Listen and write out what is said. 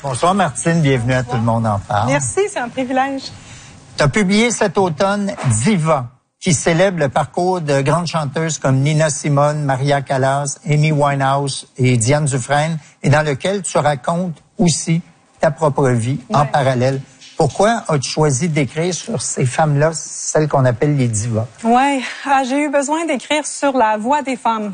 Bonsoir Martine, bienvenue à Tout le monde en parle. Merci, c'est un privilège. Tu as publié cet automne Diva, qui célèbre le parcours de grandes chanteuses comme Nina Simone, Maria Callas, Amy Winehouse et Diane Dufresne, et dans lequel tu racontes aussi ta propre vie en parallèle. Pourquoi as-tu choisi d'écrire sur ces femmes-là, celles qu'on appelle les divas? Oui, j'ai eu besoin d'écrire sur la voix des femmes.